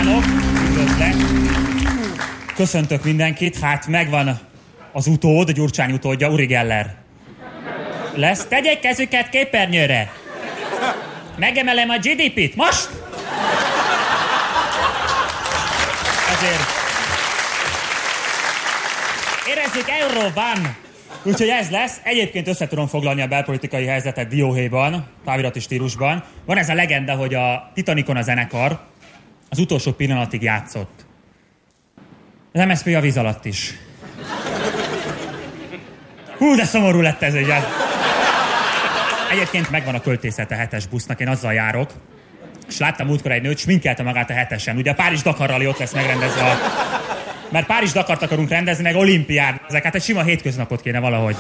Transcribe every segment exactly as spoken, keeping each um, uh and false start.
kívánok! Üdvözlet! Köszöntök mindenkit, hát megvan az utód, Gyurcsány utódja, Uri Geller. Lesz? Tegyék kezüket képernyőre! Megemelem a gé dé pét, most! Azért... Érezzük, euró van! Úgyhogy ez lesz. Egyébként össze tudom foglalni a belpolitikai helyzetet dióhéjban, távirati stílusban. Van ez a legenda, hogy a Titanicon a zenekar az utolsó pillanatig játszott. Az em es zé pé a víz alatt is. Hú, de szomorú lett ez, ugye? Egyébként megvan a költészete hetes busznak, én azzal járok. És láttam múltkor egy nőt, sminkelte magát a hetesen. Ugye a Párizs-Dakar rally ott lesz megrendezve a... Mert Párizs-Dakart akarunk rendezni, meg olimpiád. Ezek hát egy sima hétköznapot kéne valahogy.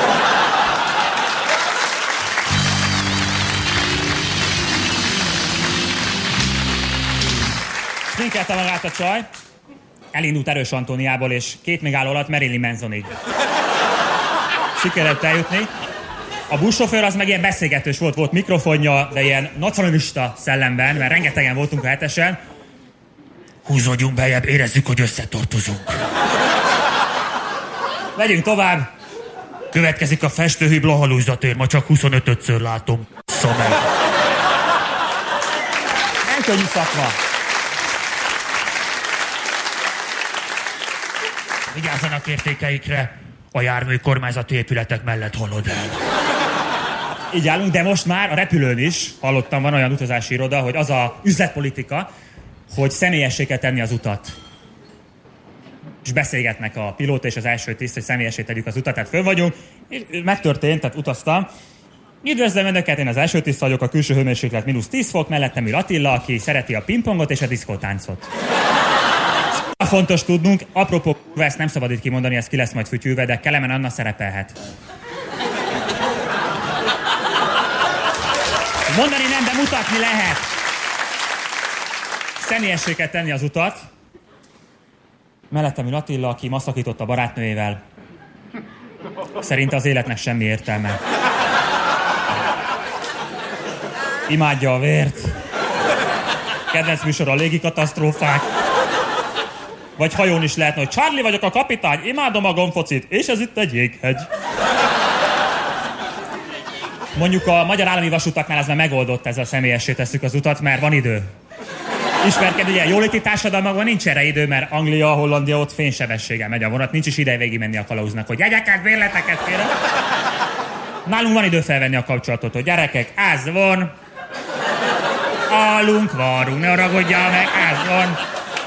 Sminkelte magát a csaj, elindult Erős Antóniából, és két megálló alatt Marilyn Mansonig. Sikerült eljutni. A buszsofőr az meg ilyen beszélgetős volt, volt mikrofonja, de ilyen nacionalista szellemben, mert rengetegen voltunk a hetesen. Húzódjunk beljebb, érezzük, hogy összetartozunk. Megyünk tovább. Következik a festőhű Blahalújzatér, ma csak huszonötödször látom. Szomeg. Nem könnyű szakma. Vigyázzanak értékeikre, a jármű kormányzati épületek mellett halad el. Így állunk, de most már a repülőn is, hallottam, van olyan utazási iroda, hogy az a üzletpolitika, hogy személyessé kell tenni az utat. És beszélgetnek a pilóta és az első tiszt, hogy személyessé tegyük az utat, tehát föl vagyunk. És megtörtént, tehát utaztam. Üdvözlöm Önöket, én az első tiszt vagyok, a külső hőmérséklet mínusz tíz fok, mellettem ül Attila, aki szereti a pingpongot és a diszkótáncot. Fontos tudnunk, apropó, ezt nem szabad itt kimondani, ez ki lesz majd fütyülve, de Kelemen Anna szerepelhet. Mondani nem, de mutatni lehet. Személyessé kell tenni az utat. Mellettem ül Attila, aki ma szakított a barátnőjével. Szerinte az életnek semmi értelme. Imádja a vért. Kedvenc műsor a légikatasztrófák. Vagy hajón is lehetne, hogy Charlie vagyok a kapitány, imádom a gombfocit, és ez itt egy jéghegy. Mondjuk a Magyar Állami Vasutaknál ez már megoldott, ez a személyessé tesszük az utat, mert van idő. Ismerkedj, ugye jóléti társadalmakban nincs erre idő, mert Anglia, Hollandia ott fénysebességgel megy a vonat, nincs is ideje végig menni a kalauznak, hogy jegyeket, bérleteket kérem. Nálunk van idő felvenni a kapcsolatot, hogy gyerekek, ez van, alunk, varunk, ne ragadjál meg, ez van.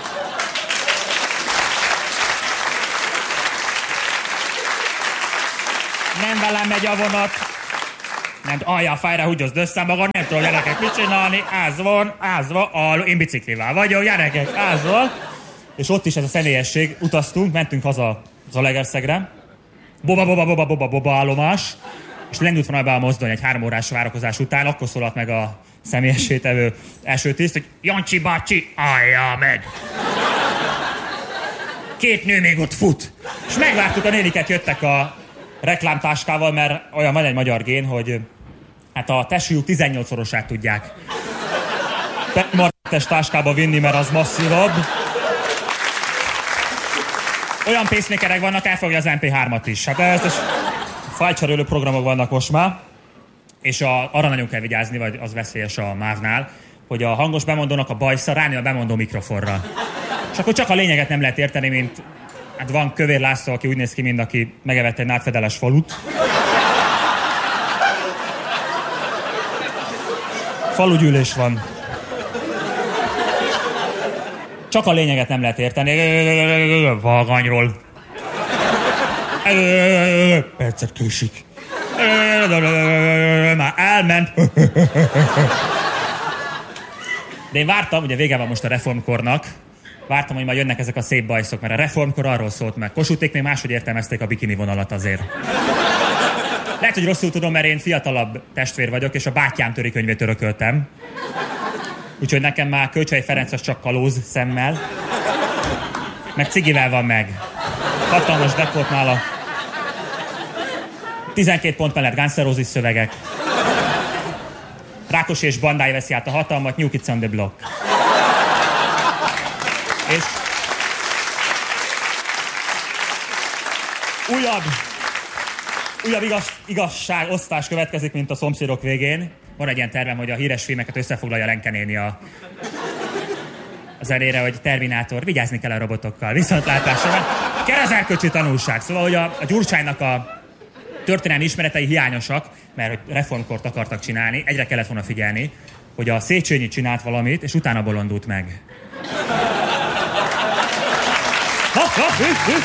Nem velem megy a vonat. Nem, alja, fájra, húgyozd össze magad, nem tudom, gyerekek, mit csinálni, ez van, ez van, alul, én biciklivel vagyok, gyerekek, ez van. És ott is ez a személyesség, utaztunk, mentünk haza Zalaegerszegre. Boba, boba, boba, boba, boba állomás. És lendült volna be a mozdony egy három órás várakozás után, akkor szólalt meg a személyessé tevő első tiszt, hogy Jancsi bácsi, állja meg. Két nő még ott fut. És megvártuk, a néniket jöttek a reklámtáskával, mert olyan van egy magyar gén, hogy hát a testsúlyuk tizennyolcszorosát tudják marketes táskába vinni, mert az masszívabb. Olyan pacemakerek vannak, elfogja az em pé hármat is. Hát ez is fájcserélő programok vannak most már, és a, arra nagyon kell vigyázni, vagy az veszélyes a mávnál, hogy a hangos bemondónak a bajsza ránő a bemondó mikrofonra. És akkor csak a lényeget nem lehet érteni, mint hát van Kövér László, aki úgy néz ki, mint aki megevett egy nátfedeles falut. Falugyűlés van. Csak a lényeget nem lehet érteni. Vaganyról. Percet késik. Már elment. De én vártam, ugye vége van most a reformkornak, vártam, hogy majd jönnek ezek a szép bajszok, mert a reformkor arról szólt meg. Kossuthték még máshogy értelmezték a bikini vonalat azért. Lehet, hogy rosszul tudom, mert én fiatalabb testvér vagyok, és a bátyám törikönyvét örököltem. Úgyhogy nekem már Kölcsei Ferenc az csak kalóz szemmel. Meg cigivel van meg. Hatalmas dekk volt nála. tizenkét pont mellett Guns N' Roses szövegek. Rákosi és bandája veszi át a hatalmat, New Kids on the Block. És újabb, újabb igaz, igazságosztás következik, mint a Szomszédok végén. Van egy ilyen tervem, hogy a híres filmeket összefoglalja Lenke néni a, a zenére, hogy Terminátor, vigyázni kell a robotokkal, viszontlátásra. Kerezerköcsi tanulság. Szóval, hogy a, a Gyurcsánynak a történelmi ismeretei hiányosak, mert hogy reformkort akartak csinálni, egyre kellett volna figyelni, hogy a Széchenyi csinált valamit, és utána bolondult meg. Ha, ha, hű, hű.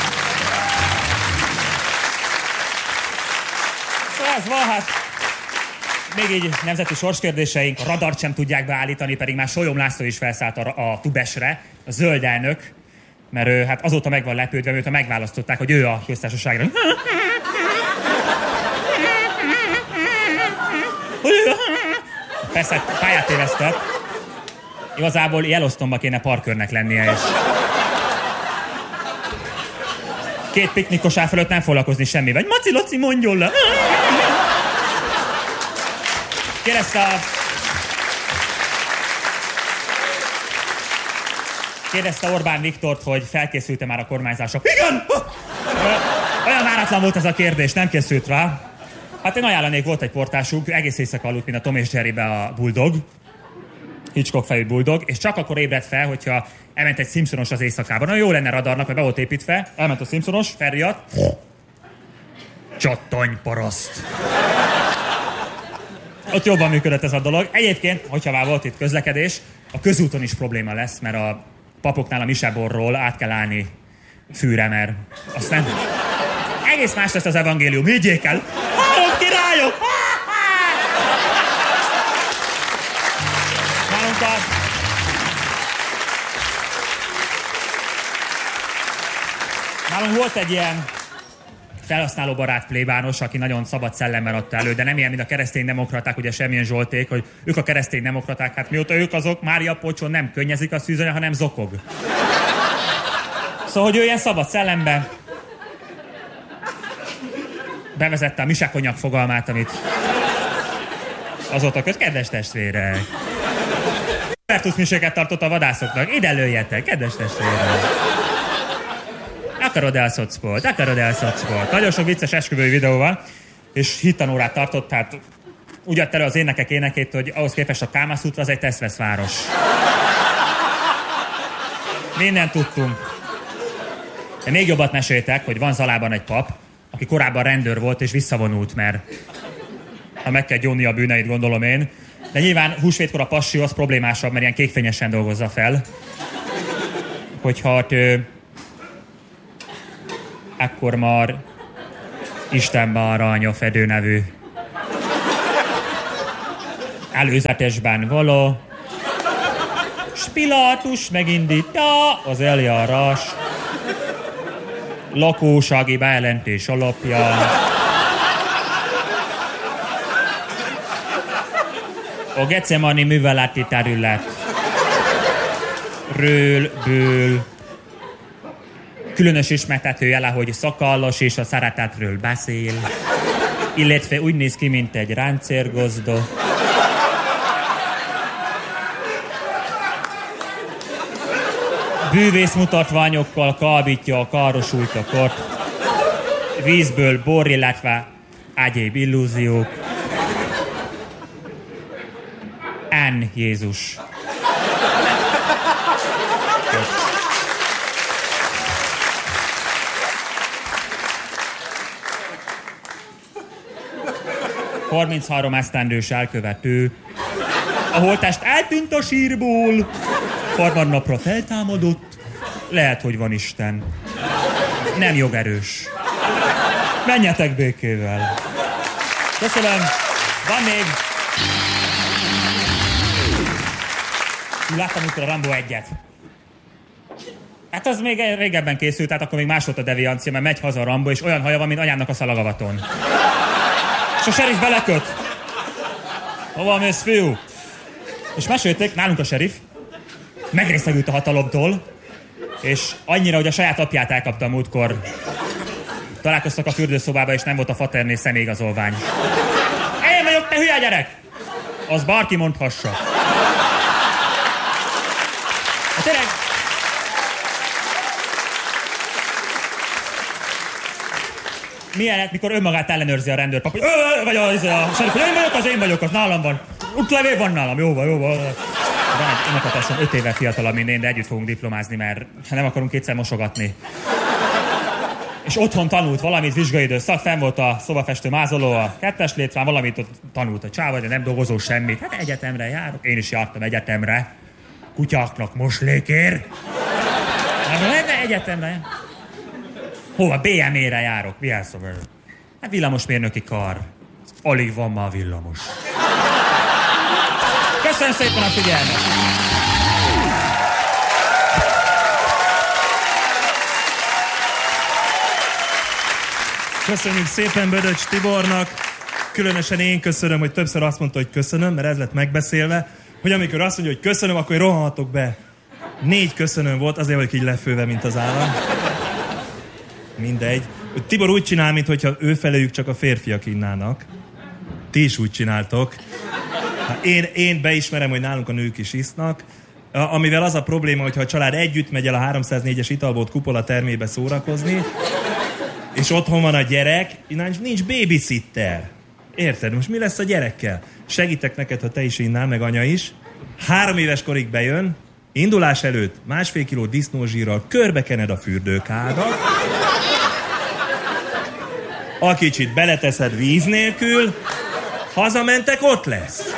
Szóval ez van, hát még így nemzeti sorskérdéseink, a radart sem tudják beállítani, pedig már Solyom László is felszállt a, a Tubesre, a zöld elnök, mert ő hát azóta meg van lepődve, mióta megválasztották, hogy ő a köztársaságra. Persze pályát tévesztett. Igazából Yellowstone-ba kéne parkőrnek lennie, és két piknikosár fölött nem foglalkozni semmivel. Vagy Maci Laci, mondjon le! Kérdezte a... Kérdezte Orbán Viktort, hogy felkészült-e már a kormányzásra. Igen! Olyan váratlan volt ez a kérdés, nem készült rá. Hát én ajánlanék, volt egy portásuk, egész éjszaka aludt, mint a Tom és Jerrybe a Bulldog. Hitchcock fejű Bulldog, és csak akkor ébredt fel, hogyha elment egy Simpsonos az éjszakában. Na jó lenne radarnak, mert be volt építve, elment a Simpsonos, felriadt. Csattany paraszt. Ott jobban működött ez a dolog. Egyébként, hogyha már volt itt közlekedés, a közúton is probléma lesz, mert a papoknál a Miseborról át kell állni fűre, mert aztán egész más lesz az evangélium. Higgyék el! Hallott királyok! Nálunk a... Nálunk volt egy ilyen felhasználóbarát plébános, aki nagyon szabad szellemben adta elő, de nem ilyen, mint a kereszténydemokraták, ugye semmilyen Zsolték, hogy ők a kereszténydemokraták, hát mióta ők azok, Mária Pocson nem könnyezik a szűzönye, hanem zokog. Szóval, hogy ő ilyen szabad szellemben bevezette a misekonyak fogalmát, amit azóta köz. Kedves testvérek! Hubertus miséket tartott a vadászoknak. Ide lőjetek, kedves testvérek! Akarod el szocpolt, akarod el szocpolt. Nagyon sok vicces esküvői videó van, és hittanórát tartott, tehát úgy adta elő az énekek énekét, hogy ahhoz képest a Kámaszútra az egy Teszvesz város. Mindent tudtunk. De még jobbat meséltek, hogy van Zalában egy pap, aki korábban rendőr volt és visszavonult, mert ha meg kell gyónni a bűneit, gondolom én. De nyilván húsvétkor a passió az problémásabb, mert ilyen kékfényesen dolgozza fel. Hogyha hát, akkor már Istenbe aranya fedő nevű előzetesben való Pilátus megindítta az eljárás lakósági bejelentés alapján a Getsemani műveleti területről ből különös ismertető jele, hogy szakallas és a szeretetről beszél, illetve úgy néz ki, mint egy ráncérgazda. Bűvész mutatványokkal kábítja a károsultakat, vízből bor, illetve egyéb illúziók. N. Jézus. harminchárom esztendős elkövető. A holttest eltűnt a sírból, harmadnapra feltámadott, lehet, hogy van Isten. Nem jogerős. Menjetek békével. Köszönöm. Van még... Láttam itt a Rambo egyet. Hát az még régebben készült, tehát akkor még más volt a deviancia, mert megy haza a Rambo, és olyan haja van, mint anyámnak a szalagavaton. És a sheriff beleköt. Hova mész, fiú? És mesélték, nálunk a sheriff megrészegült a hatalomtól, és annyira, hogy a saját apját elkapta a múltkor. Találkoztak a fürdőszobába, és nem volt a faterné személyigazolvány. Én vagyok, te hülye gyerek! Az bárki mondhassa. Hát tényleg, milyen, mikor önmagát ellenőrzi a rendőrpap, hogy vagy az a serif, hogy én vagyok, az én vagyok, az nálam van. Útlevél van nálam, jó van, jó van. Van egy unokatásom, öt éve fiatalabb, mint én, de együtt fogunk diplomázni, mert nem akarunk kétszer mosogatni. És otthon tanult valamit, vizsgaidő szak, fenn volt a szobafestő mázoló a kettes létrán, valamit ott tanult a csáva, de nem dolgozó semmit. Hát egyetemre járok, én is jártam egyetemre. Kutyáknak moslékér. Hát egyetemre. Hova? bé em é-re járok. Milyen szóval? Hát villamosmérnöki kar. Alig van már villamos. Köszönöm szépen a figyelmet! Köszönjük szépen Bödöcs Tibornak. Különösen én köszönöm, hogy többször azt mondta, hogy köszönöm, mert ez lett megbeszélve, hogy amikor azt mondja, hogy köszönöm, akkor rohanhatok be. Négy köszönöm volt, azért vagyok így lefőve, mint az állam. Mindegy. Tibor úgy csinál, mintha ő felejük csak a férfiak innának. Ti is úgy csináltok. Én, én beismerem, hogy nálunk a nők is isznak, amivel az a probléma, hogyha a család együtt megy el a háromszáznégyes italbolt kupola termébe szórakozni, és otthon van a gyerek, nincs, nincs babysitter. Érted? Most mi lesz a gyerekkel? Segítek neked, ha te is innál, meg anya is. Három éves korig bejön, indulás előtt másfél kiló disznózsírral körbekened a fürdőkádat, a kicsit beleteszed víz nélkül, hazamentek, ott lesz.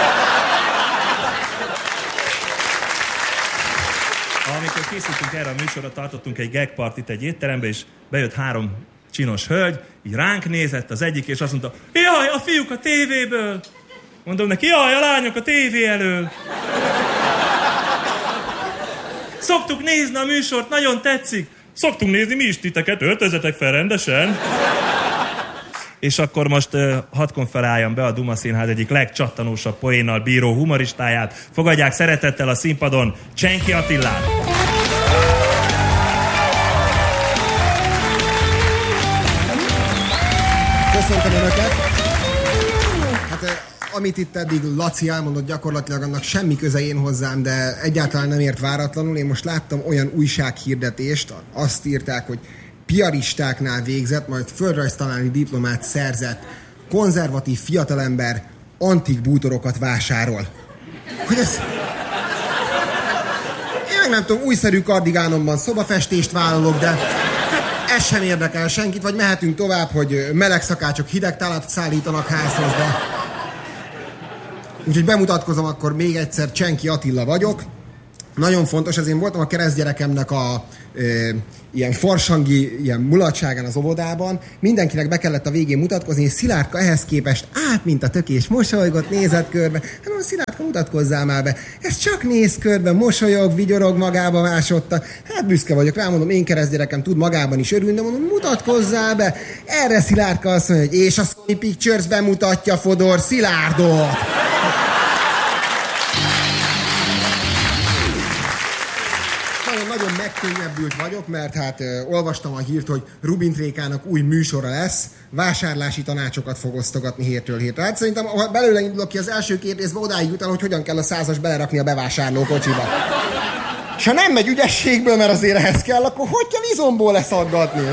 Amikor készítünk erre a műsorra, tartottunk egy gag partit egy étterembe, és bejött három csinos hölgy, így ránk nézett az egyik, és azt mondta, jaj, a fiúk a tévéből. Mondom neki, jaj, a lányok a tévé elől. Szoktuk nézni a műsort, nagyon tetszik. Szoktunk nézni mi is titeket, öltözetek fel rendesen. És akkor most uh, hadd konferáljam be a Duma Színház egyik legcsattanósabb poénnal bíró humoristáját. Fogadják szeretettel a színpadon Csenki Attilát. Köszöntöm Önöket! Hát amit itt eddig Laci elmondott, gyakorlatilag annak semmi köze én hozzám, de egyáltalán nem ért váratlanul. Én most láttam olyan újsághirdetést, azt írták, hogy piaristáknál végzett, majd földrajztanári diplomát szerzett konzervatív fiatalember antik bútorokat vásárol. Hogy ez... Én meg nem tudom, újszerű kardigánomban szobafestést vállalok, de ez sem érdekel senkit, vagy mehetünk tovább, hogy meleg szakácsok hideg tálat szállítanak házhoz, de... Úgyhogy bemutatkozom, akkor még egyszer, Csenki Attila vagyok. Nagyon fontos, ez én voltam a keresztgyerekemnek a e, ilyen farsangi, ilyen mulatságán az óvodában. Mindenkinek be kellett a végén mutatkozni, és Szilárdka ehhez képest át, mint a tökés, mosolygott, nézett körbe. Hát mondom, Szilárdka, mutatkozzál már be. Ez csak néz körbe, mosolyog, vigyorog, magába másotta. Hát büszke vagyok rá, mondom, én keresztgyerekem tud magában is örülni, de mondom, mutatkozzál be. Erre Szilárdka azt mondja, hogy és a Sony Pictures bemutatja Fodor Szilárdot. Nagyon megkönnyebbült vagyok, mert hát ö, olvastam a hírt, hogy Rubint Rékának új műsora lesz, vásárlási tanácsokat fog osztogatni hétről hétre. Hát szerintem, ha belőle indulok ki az első két részben, odáig jut el, hogy hogyan kell a százas belerakni a bevásárlókocsiba. És ha nem megy ügyességből, mert azért ehhez kell, akkor hogy kell izomból leszaggatni?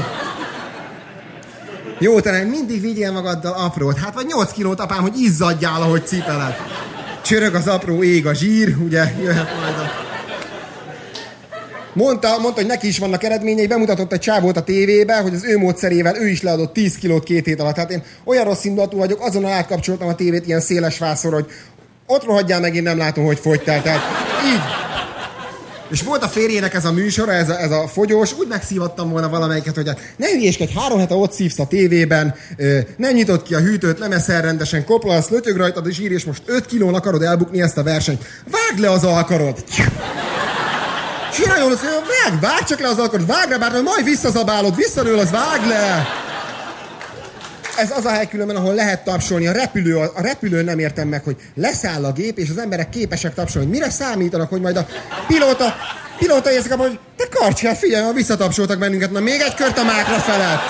Jó, te nem mindig vigyél magaddal aprót. Hát vagy nyolc kilót, apám, hogy izzadjál, ahogy cipeled. Csörög az apró, ég a zsír, ugye, jöhet majd a... Mondta, mondta, hogy neki is vannak eredményei, bemutatott egy csávót a tévébe, hogy az ő módszerével ő is leadott tíz kilót két hét alatt. Hát én olyan rossz indulatú vagyok, azonnal átkapcsoltam a tévét ilyen széles vászor, hogy ott rohadjál meg, én nem látom, hogy fogytál. Tehát így. És volt a férjének ez a műsora, ez a, ez a fogyós, úgy megszívattam volna valamelyiket, hogy ne hülyéskedj, három hete ott szívsz a tévében, nem nyitott ki a hűtőt, nem eszel rendesen, koplasz, lötyög rajtad a zsír, és most öt kilón akarod elbukni ezt a versenyt. Vágd le az alkarod! Csináljon, vágj, vágj csak le az alkarod, vágj le, bár majd visszazabálod, visszanől, az vágj le! Ez az a hely különben, ahol lehet tapsolni. A repülő, a repülőn nem értem meg, hogy leszáll a gép, és az emberek képesek tapsolni. Mire számítanak, hogy majd a pilóta, pilóta érzik, hogy te karcskál, figyelj, ha visszatapsoltak bennünket, na még egy kört a mákra felett.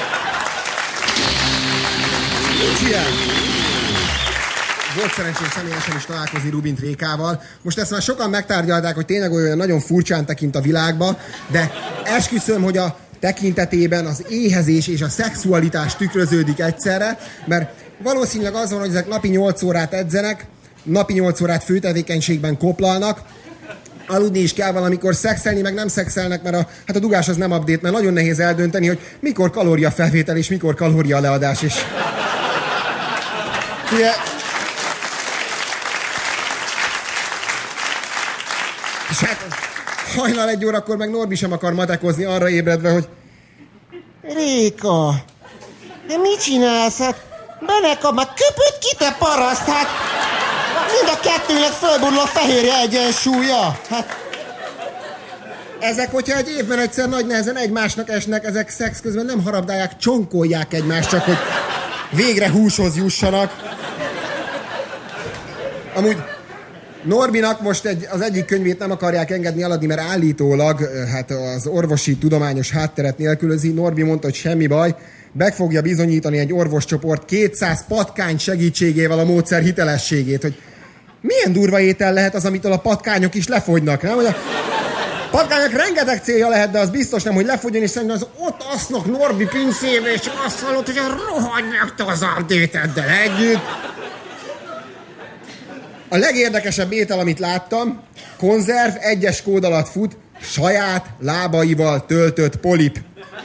Nincs ilyen. Volt szerencsém személyesen is találkozni Rubint Rékával. Most ezt már sokan megtárgyalták, hogy tényleg olyan nagyon furcsán tekint a világba, de esküszöm, hogy a tekintetében az éhezés és a szexualitás tükröződik egyszerre, mert valószínűleg az van, hogy ezek napi nyolc órát edzenek, napi nyolc órát főtevékenységben koplalnak, aludni is kell valamikor, szexelni meg nem szexelnek, mert a, hát a dugás az nem update, mert nagyon nehéz eldönteni, hogy mikor kalóriafelvétel és mikor kalórialeadás is. Ugye, és hát hajnal egy órakor meg Norbi sem akar matekozni, arra ébredve, hogy Réka, de mit csinálsz? Hát benekam, már köpöd ki, te paraszt, hát mind a kettőnek fölborul a fehérje egyensúlya. Hát, ezek, hogyha egy évben egyszer nagy nehezen egymásnak esnek, ezek szex közben nem harabdálják, csonkolják egymást, csak hogy végre húshoz jussanak. Amúgy Norbinak most egy, az egyik könyvét nem akarják engedni eladni, mert állítólag hát az orvosi tudományos hátteret nélkülözi. Norbi mondta, hogy semmi baj, meg fogja bizonyítani egy orvoscsoport kétszáz patkány segítségével a módszer hitelességét, hogy milyen durva étel lehet az, amitől a patkányok is lefogynak, nem? Hogy a patkányok rengeteg célja lehet, de az biztos nem, hogy lefogyjon, és szerintem az ott asznak Norbi pincébe, és csak azt hallott, hogy rohagy meg te az update-eddel együtt. A legérdekesebb étel, amit láttam, konzerv, egyes kód alatt fut, saját lábaival töltött polip.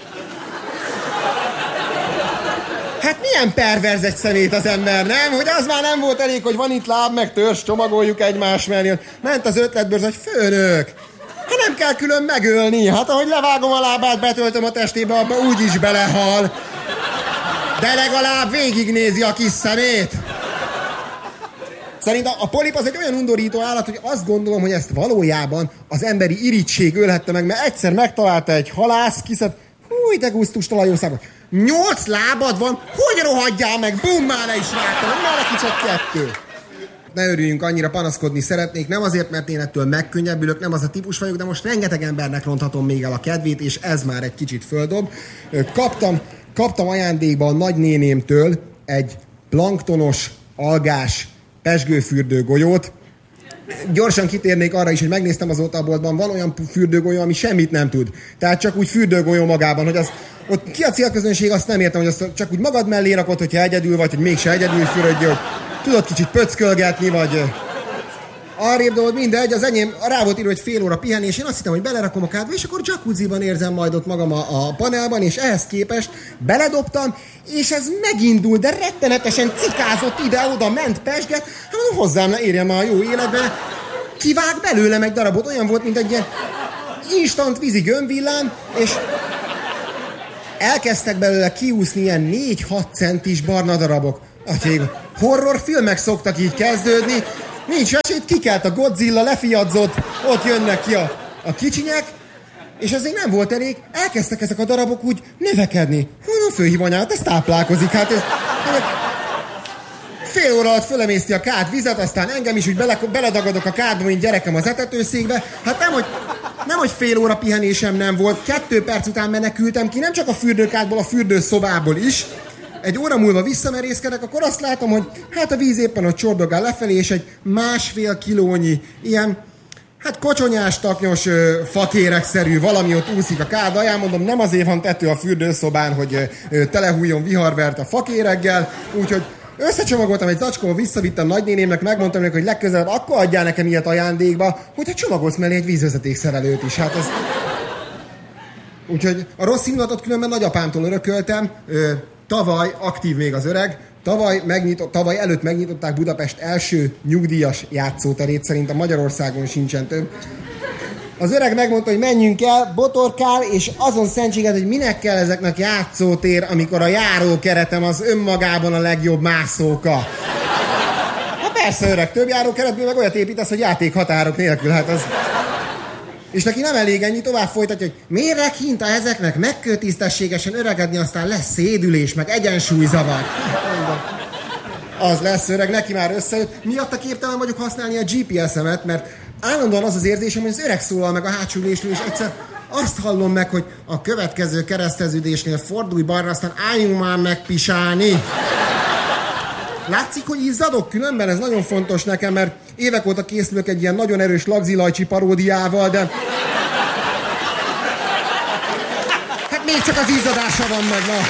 Hát milyen perverz egy szemét az ember, nem? Hogy az már nem volt elég, hogy van itt láb, meg törzs, csomagoljuk egymás mellé. Ment az ötletből, hogy főnök, hát nem kell külön megölni. Hát ahogy levágom a lábát, betöltöm a testébe, abba úgyis belehal. De legalább végignézi a kis szemét. Szerintem a polip az egy olyan undorító állat, hogy azt gondolom, hogy ezt valójában az emberi irigység ölhette meg, mert egyszer megtalálta egy halász, kiszed, húj, de gusztus talajószágot. Nyolc lábad van, hogy rohadjál meg, bum, már le is vártam, már neki csak kettő. Ne örüljünk, annyira panaszkodni szeretnék, nem azért, mert én ettől megkönnyebbülök, nem az a típus vagyok, de most rengeteg embernek ronthatom még el a kedvét, és ez már egy kicsit földob. Kaptam, kaptam ajándékba a nagynénémtől egy planktonos, algás, pezsgőfürdő golyót. Gyorsan kitérnék arra is, hogy megnéztem azóta a boltban, van olyan fürdőgolyó, ami semmit nem tud. Tehát csak úgy fürdőgolyó magában, hogy az, ott ki a célközönség, azt nem értem, hogy azt csak úgy magad mellé rakod, hogyha egyedül vagy, hogy mégse egyedül fürödj, hogy tudod kicsit pöckölgetni, vagy arrébb dolog, mindegy, az enyém rá volt írva, hogy fél óra pihenés, én azt hittem, hogy belerakom a kádba, és akkor jacuzziban érzem majd ott magam a, a panelban, és ehhez képest beledobtam, és ez megindult, de rettenetesen cikázott ide-oda, ment, pesget, hát mondom, hozzám ne érjem már a jó életbe, kivág belőlem egy darabot, olyan volt, mint egy ilyen instant vízi gömbvillám, és elkezdtek belőle kiúszni ilyen négy-hat centis barna darabok. Atyaik, horrorfilmek szoktak így kezdődni, nincs esély, kikelt a Godzilla, lefiadzott, ott jönnek ki a, a kicsinyek, és ez még nem volt elég, elkezdtek ezek a darabok úgy növekedni. Honnan fölhív anyát, ez táplálkozik, hát ez... Fél óra alatt fölemészti a kád vizet, aztán engem is úgy bele, beledagadok a kádba, mint gyerekem az etetőszékbe. Hát nem, hogy, nem, hogy fél óra pihenésem nem volt, kettő perc után menekültem ki, nem csak a fürdőkádból, a fürdőszobából is. Egy óra múlva visszamerészkedek, akkor azt látom, hogy hát a víz éppen ott csordogál lefelé, és egy másfél kilónyi ilyen, hát kocsonyás, taknyos, ö, fakérekszerű valami ott úszik a kád alján. Mondom, nem azért van tető a fürdőszobán, hogy ö, telehújjon viharvert a fakéreggel, úgyhogy összecsomagoltam egy zacskóba, visszavittem nagynénémnek, megmondtam neki, hogy legközelebb akkor adjál nekem ilyet ajándékba, hogyha csomagolsz mellé egy vízvezetékszerelőt is. Hát ez... Úgyhogy a rossz indulatot különben nagyapámtól örököltem. Ö, tavaly, aktív még az öreg, tavaly, megnyitott, tavaly előtt megnyitották Budapest első nyugdíjas játszóterét, szerintem Magyarországon sincsen több. Az öreg megmondta, hogy menjünk el, botorkál, és azon szentséged, hogy minek kell ezeknek játszótér, amikor a járókeretem az önmagában a legjobb mászóka. Hát persze, öreg, több járókeretből meg olyat építesz, hogy játékhatárok nélkül, hát az... És neki nem elég ennyi, tovább folytatja, hogy miért hinta ezeknek megkötisztességesen öregedni, aztán lesz szédülés, meg egyensúlyzavar. Az lesz, öreg, neki már összejött. Miatta képtelen vagyok használni a gé pé es-emet, mert állandóan az az érzésem, hogy az öreg szólal meg a hátsó ülésről, és egyszer azt hallom meg, hogy a következő kereszteződésnél fordulj balra, aztán álljunk már megpisálni. Látszik, hogy izzadok? Különben ez nagyon fontos nekem, mert évek óta készülök egy ilyen nagyon erős Lagzi Lajcsi paródiával, de... Hát még csak az izzadása van meg, na.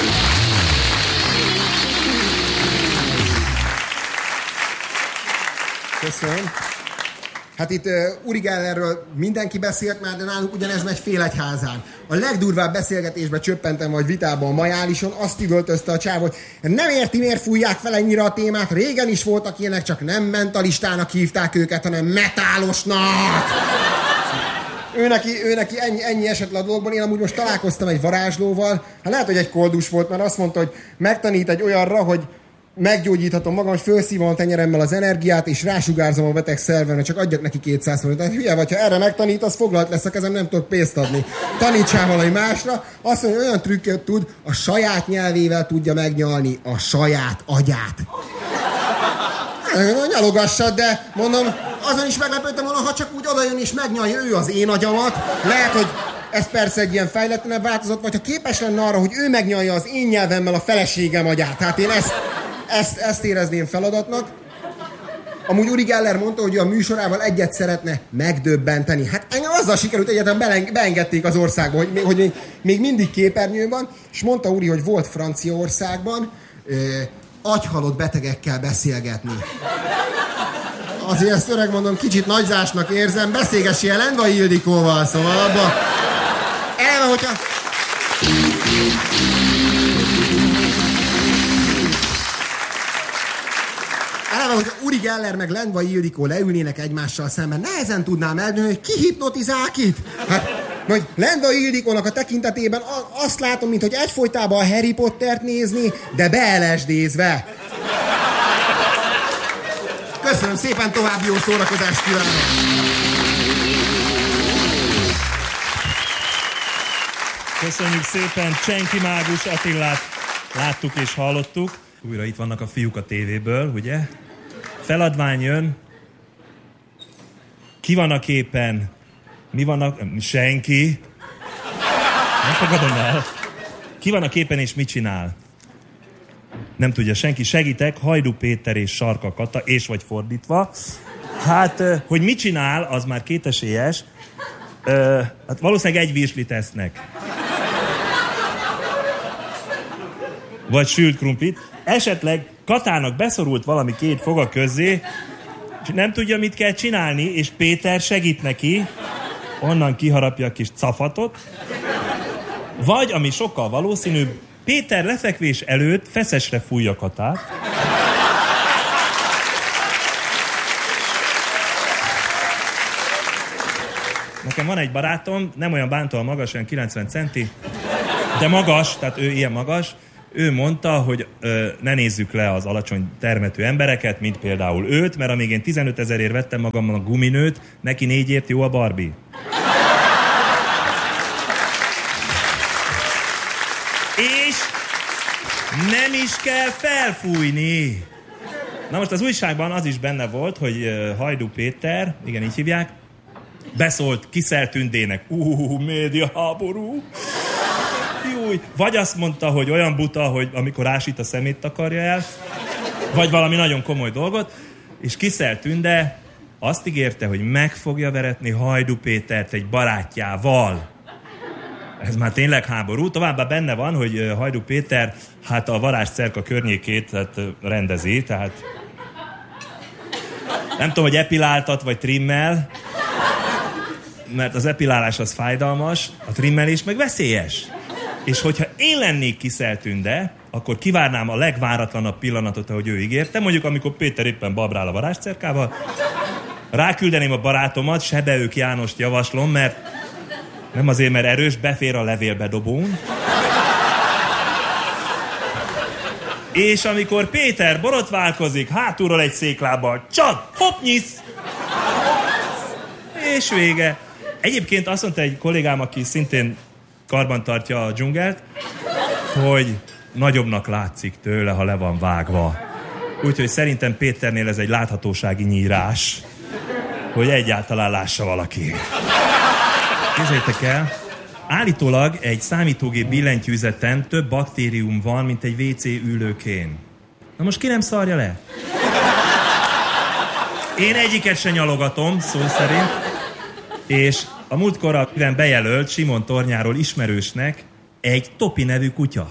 Köszönöm. Hát itt uh, Uri Gellerről mindenki beszélt már, de nálunk ugyanez megy Félegyházán. A legdurvább beszélgetésbe csöppentem, vagy vitában a Majálison, azt üvöltözte a csáv, hogy nem érti, miért fújják fel ennyire a témát, régen is voltak ilyenek, csak nem mentalistának hívták őket, hanem metálosnak. Ő neki, ő neki ennyi, ennyi esett le a dologban. Én amúgy most találkoztam egy varázslóval, hát lehet, hogy egy koldus volt, mert azt mondta, hogy megtanít egy olyanra, hogy meggyógyíthatom magam, hogy felszívom a tenyeremmel az energiát, és rásugárzom a beteg szervemre, csak adjak neki kétszáz forintot. Tehát hülye vagy, ha erre megtanítasz, foglalt lesz a kezem, nem tudok pénzt adni. Tanítsál valami másra. Azt mondja, hogy olyan trükköt tud, a saját nyelvével tudja megnyalni a saját agyát. Nyalogassad, de mondom, azon is meglepődtem volna, ha csak úgy odajön és megnyalja ő az én agyamat. Lehet, hogy ez persze egy ilyen fejletlenebb változat, vagy ha képes lenne arra, hogy ő megnyalja az én nyelvemmel a feleségem agyát. Tehát én ezt, ezt, ezt érezném feladatnak. Amúgy Uri Geller mondta, hogy a műsorával egyet szeretne megdöbbenteni. Hát engem azzal sikerült, egyáltalán beengedték az országba, hogy, még, hogy még, még mindig képernyőn van, és mondta Uri, hogy volt Franciaországban ö, agyhalott betegekkel beszélgetni. Azért ezt öreg mondom, kicsit nagyzásnak érzem, beszélgessél Lendvai Ildikóval, szóval abba... Elve, hogyha... Eleve, hogy Uri Geller meg Lendvai Ildikó leülnének egymással szemben, nehezen tudnám eldönteni, hogy ki hipnotizál kit? Hát, hogy Lendvai Ildikónak a tekintetében azt látom, mint hogy egyfolytában a Harry Pottert nézni, de beelesdézve. Köszönöm szépen, további jó szórakozást kívánok! Köszönjük szépen, Csenki Mágus Attilát láttuk és hallottuk. Újra itt vannak a fiúk a tévéből, ugye? Feladvány jön. Ki van a képen? Mi van a... Senki. Nem fogadom el. Ki van a képen és mit csinál? Nem tudja senki. Segítek, Hajdú Péter és Sarka Kata, és vagy fordítva. Hát, hogy mit csinál, az már kétesélyes. Hát valószínűleg egy virslit esznek. Vagy sült krumplit. Esetleg Katának beszorult valami két foga közé, és nem tudja, mit kell csinálni, és Péter segít neki, onnan kiharapja a kis cafatot. Vagy, ami sokkal valószínűbb, Péter lefekvés előtt feszesre fújja Katát. Nekem van egy barátom, nem olyan bántóan magas, olyan kilencven centi, de magas, tehát ő ilyen magas. Ő mondta, hogy ö, ne nézzük le az alacsony termetű embereket, mint például őt, mert amíg én tizenöt ezerért vettem magammal a guminőt, neki négyért jó a Barbie. És nem is kell felfújni. Na most az újságban az is benne volt, hogy uh, Hajdú Péter, igen, így hívják, beszólt Kiszel Tündének. Úúúú, médiaháború. Júj. Vagy azt mondta, hogy olyan buta, hogy amikor ásít a szemét takarja el, vagy valami nagyon komoly dolgot, és Kiszel Tünde azt ígérte, hogy meg fogja veretni Hajdú Pétert egy barátjával. Ez már tényleg háború. Továbbá benne van, hogy Hajdú Péter hát a varázscerka környékét hát, rendezi, tehát nem tudom, hogy epiláltat vagy trimmel, mert az epilálás az fájdalmas, a trimmelés meg veszélyes. És hogyha én lennék Kiszel Tünde, akkor kivárnám a legváratlanabb pillanatot, ahogy ő ígérte, mondjuk amikor Péter éppen babrál a varázscerkával, ráküldeném a barátomat, Sebeők Jánost javaslom, mert nem azért, mert erős, befér a levélbedobón. És amikor Péter borotválkozik, hátulról egy széklábbal, csak hopp, nyisz! És vége. Egyébként azt mondta egy kollégám, aki szintén karban tartja a dzsungelt, hogy nagyobbnak látszik tőle, ha le van vágva. Úgyhogy szerintem Péternél ez egy láthatósági nyírás, hogy egyáltalán lássa valaki. Képzeljétek el, állítólag egy számítógép billentyűzeten több baktérium van, mint egy vé cé ülőkén. Na most ki nem szarja le? Én egyiket se nyalogatom, szó szerint. És a múltkor a bejelölt Simon Tornyáról ismerősnek egy Topi nevű kutya.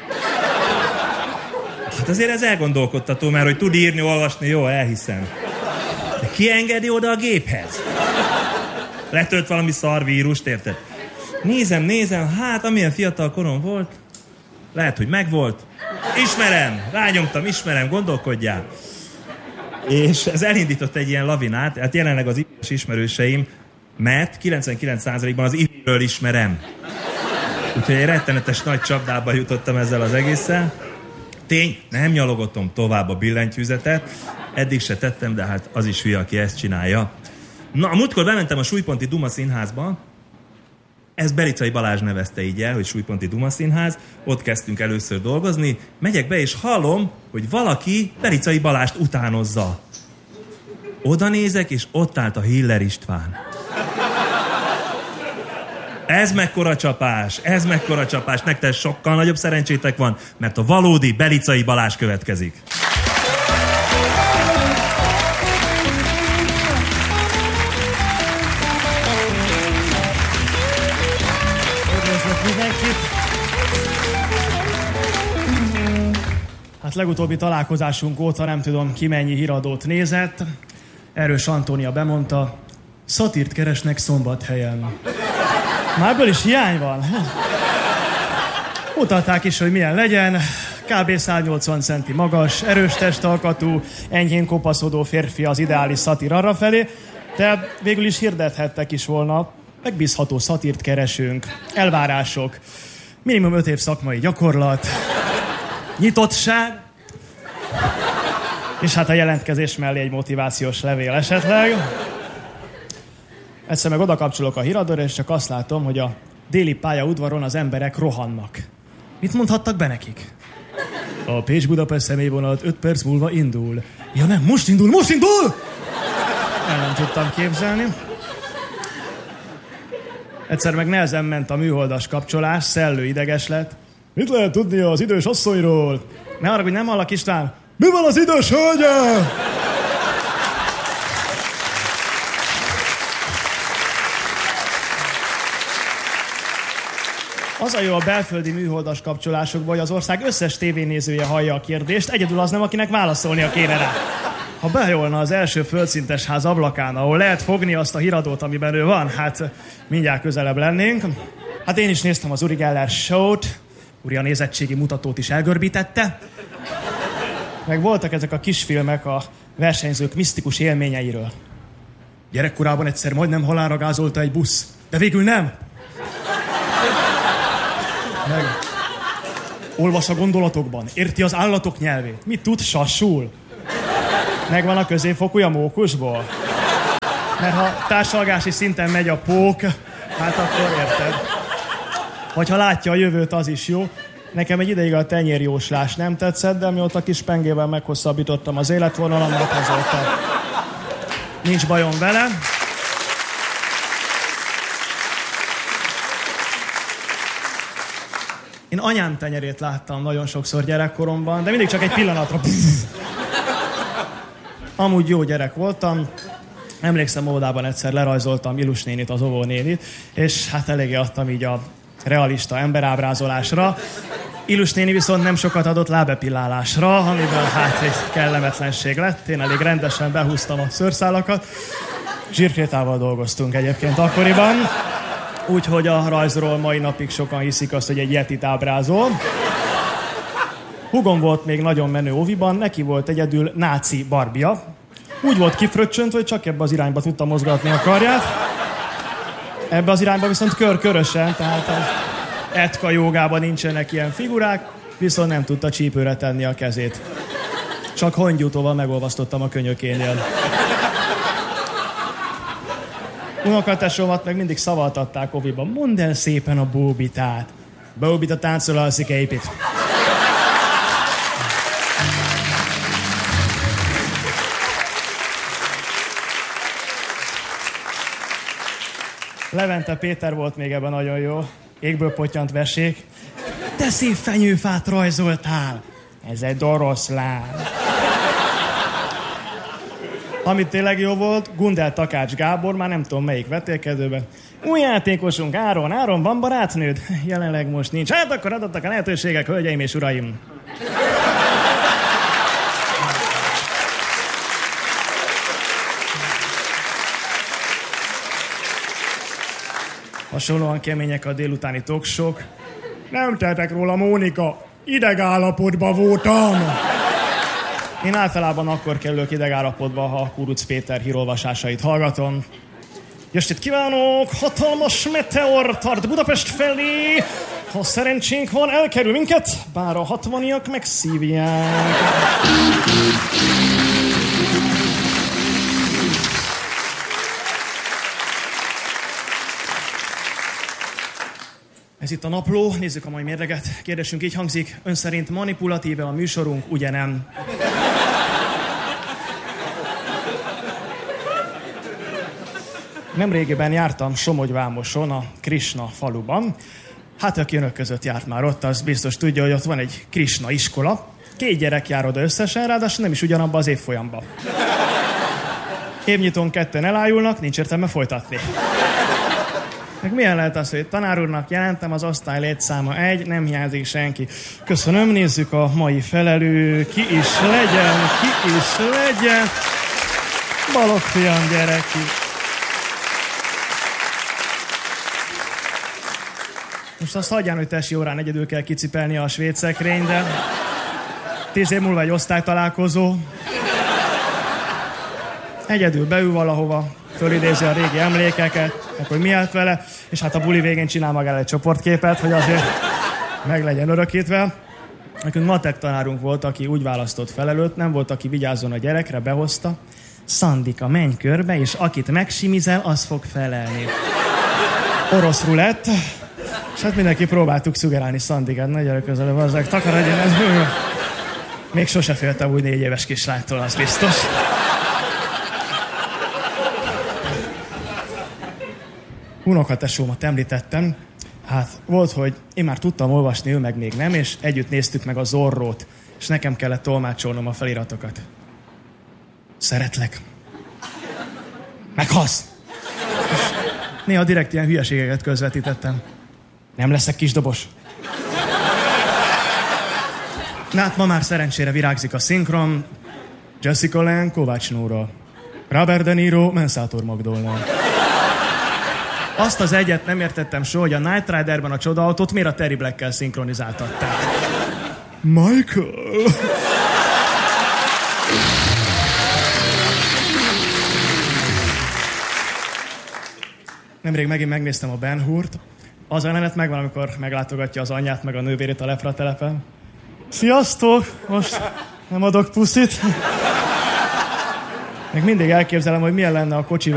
Hát azért ez elgondolkodtató, mert hogy tud írni, olvasni, jó, elhiszem. De ki engedi oda a géphez? Letölt valami szarvírust, érted? Nézem, nézem, hát amilyen fiatal korom volt, lehet, hogy megvolt. Ismerem, rányomtam, ismerem, gondolkodjál. És ez elindított egy ilyen lavinát, hát jelenleg az ismerőseim, mert kilencvenkilenc százalékban az iről ismerem. Úgyhogy egy rettenetes nagy csapdába jutottam ezzel az egésszel. Tény, nem nyalogatom tovább a billentyűzetet, eddig se tettem, de hát az is hülye, aki ezt csinálja. Na, a múltkor bementem a Súlyponti Duma Színházba, ez Belicai Balázs nevezte így el, hogy Súlyponti Duma Színház, ott kezdtünk először dolgozni, megyek be és hallom, hogy valaki Belicai Balázst utánozza. Oda nézek, és ott állt a Hiller István. Ez mekkora csapás, ez mekkora csapás, nektek sokkal nagyobb szerencsétek van, mert a valódi Belicai Balázs következik. Hát legutóbbi találkozásunk óta nem tudom ki mennyi híradót nézett. Erős Antónia bemondta, szatírt keresnek Szombathelyen. Már ebből is hiány van. Mutatták is, hogy milyen legyen. Kb. száznyolcvan centi magas, erős testalkatú, enyhén kopaszodó férfi az ideális szatír arrafelé, de végül is hirdethettek is volna. Megbízható szatírt keresünk. Elvárások. Minimum öt év szakmai gyakorlat. Nyitottság. És hát a jelentkezés mellé egy motivációs levél esetleg. Egyszer meg oda kapcsolok a híradóra, és csak azt látom, hogy a déli pályaudvaron az emberek rohannak. Mit mondhattak be nekik? A Pécs-Budapest személyvonat öt perc múlva indul. Ja nem, most indul, most indul! El nem tudtam képzelni. Egyszer meg nehezen ment a műholdas kapcsolás, Szellő ideges lett. Mit lehet tudni az idős asszonyról? Ne arra, hogy nem hallak, István. Mi van az idős hölgyel? Az a jó a belföldi műholdas kapcsolásokban, hogy az ország összes tévénézője hallja a kérdést, egyedül az nem, akinek válaszolnia kéne rá. Ha bejolna az első földszintes ház ablakán, ahol lehet fogni azt a híradót, amiben ő van, hát mindjárt közelebb lennénk. Hát én is néztem az Uri Geller show-t, Uri a nézettségi mutatót is elgörbítette. Meg voltak ezek a kisfilmek a versenyzők misztikus élményeiről. Gyerekkorában egyszer majdnem halálra gázolta egy busz, de végül nem. Meg olvas a gondolatokban, érti az állatok nyelvét. Mit tud? Sassul. Megvan a középfokúja mókusból. Mert ha társalgási szinten megy a pók, hát akkor érted. Vagy ha látja a jövőt, az is jó. Nekem egy ideig a tenyérjóslás nem tetszett, de mióta kis pengével meghosszabbítottam az életvonalamat, azóta nincs bajom vele. Én anyám tenyerét láttam nagyon sokszor gyerekkoromban, de mindig csak egy pillanatra. Amúgy jó gyerek voltam. Emlékszem, óvodában egyszer lerajzoltam Ilus nénit, az óvónénit, és hát eléggé adtam így a realista emberábrázolásra. Ilus néni viszont nem sokat adott lábepillálásra, amiben hát egy kellemetlenség lett. Én elég rendesen behúztam a szőrszálakat. Zsírkrétával dolgoztunk egyébként akkoriban. Úgyhogy a rajzról mai napig sokan hiszik azt, hogy egy yetit ábrázol. Hugom volt még nagyon menő óviban, neki volt egyedül náci Barbia. Úgy volt kifröccsönt, hogy csak ebbe az irányba tudta mozgatni a karját. Ebbe az irányba viszont kör-körösen, tehát az etka jógában nincsenek ilyen figurák, viszont nem tudta csípőre tenni a kezét. Csak hongyútóval megolvasztottam a könyökénél. Unokatesómat meg mindig szavaltatták oviban. Mondd el szépen a Bóbitát. Bóbita táncol alszik épít. Levente Péter volt még ebben nagyon jó. Égből pottyant vesék. De szép fenyőfát rajzoltál. Ez egy oroszlán. Ami tényleg jó volt, Gundel Takács Gábor, már nem tudom melyik vetélkedőben. Új játékosunk, Áron. Áron, van barátnőd? Jelenleg most nincs. Hát akkor adottak a lehetőségek, hölgyeim és uraim. Hasonlóan kemények a délutáni talkshow-k. Nem tehetek róla, Mónika. Idegállapotban voltam. Én általában akkor kerülök idegállapotba, ha Kuruc Péter hírolvasásait hallgatom. Estét kívánok! Hatalmas meteor tart Budapest felé! Ha szerencsénk van, elkerül minket, bár a hatvaniak megszívják. Ez itt a napló, nézzük a mai mérleget. Kérdésünk így hangzik, ön szerint manipulatíve a műsorunk, ugye nem? Nemrégiben jártam Somogyvámoson, a Krisna faluban. Hát aki önök között járt már ott, az biztos tudja, hogy ott van egy Krisna iskola. Két gyerek jár oda összesen, ráadásul nem is ugyanabban az évfolyamban. Évnyitón ketten elájulnak, nincs értelme folytatni. Meg milyen lehet az, hogy tanár úrnak jelentem, az osztály létszáma egy, nem hiányzik senki. Köszönöm, nézzük a mai felelő, ki is legyen, ki is legyen. Balogh fiam, gyere ki. Most azt hagyján, hogy tesi órán egyedül kell kicipelni a svéd szekrény, de tíz év múlva egy osztálytalálkozó. Egyedül beül valahova, fölidézi a régi emlékeket, meg hogy mi állt vele, és hát a buli végén csinál magára egy csoportképet, hogy azért meg legyen örökítve. Nekünk matek tanárunk volt, aki úgy választott felelőt, nem volt, aki vigyázzon a gyerekre, behozta. Szandika, menj körbe, és akit megsimizel, az fog felelni. Orosz rulett, és hát mindenki próbáltuk szugerálni Szandikát, ne gyere közelebb, azzal takarodjon, ez még sose féltem úgy négy éves kislánytól, az biztos. Unokatesómat említettem, hát volt, hogy én már tudtam olvasni, ő meg még nem, és együtt néztük meg a Zorrót, és nekem kellett tolmácsolnom a feliratokat. Szeretlek. Meghalsz. Néha direkt ilyen hülyeségeket közvetítettem. Nem leszek kisdobos. Na hát ma már szerencsére virágzik a szinkron. Jessica Lange, Kovács Nóra. Robert De Niro, Mensátor Magdolna. Azt az egyet nem értettem soha, hogy a Knight Riderben a csodaautót miért a Terry Black-kel szinkronizáltatták. Michael! Nemrég megint megnéztem a Ben Hurt. Az a jelenet megvan, amikor meglátogatja az anyját meg a nővérét a lepratelepen. Sziasztok! Most nem adok puszit. Meg mindig elképzelem, hogy milyen lenne a kocsi